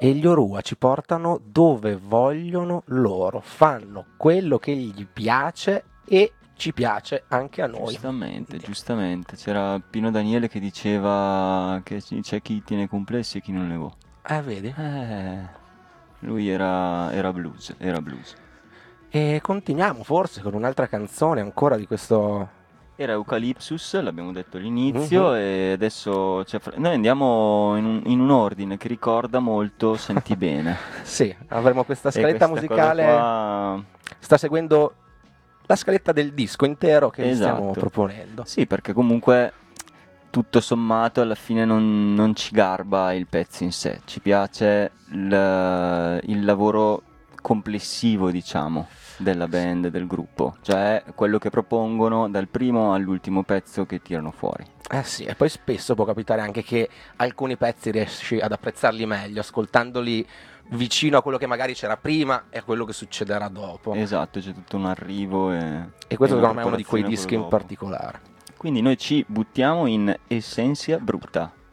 e gli Orua ci portano dove vogliono loro, fanno quello che gli piace e ci piace anche a noi. Giustamente, giustamente. C'era Pino Daniele che diceva che c'è chi tiene complessi e chi non ne vuole. Vedi? Lui era blues, era blues. E continuiamo forse con un'altra canzone ancora di questo... Era Eucalyptus, l'abbiamo detto all'inizio, Mhm. e adesso noi andiamo in un ordine che ricorda molto Senti bene. Sì, avremo questa E scaletta questa cosa musicale, qua. sta seguendo la scaletta del disco intero che vi stiamo Esatto. proponendo. Sì, perché comunque tutto sommato alla fine non ci garba il pezzo in sé, ci piace il lavoro complessivo, diciamo, della band, del gruppo, cioè quello che propongono dal primo all'ultimo pezzo che tirano fuori. Eh sì, e poi spesso può capitare anche che alcuni pezzi riesci ad apprezzarli meglio, ascoltandoli vicino a quello che magari c'era prima e a quello che succederà dopo. Esatto, c'è tutto un arrivo E e questo una secondo me è uno di quei preparazione a quello dischi in dopo. particolare. Quindi noi ci buttiamo in Essentia Brutta.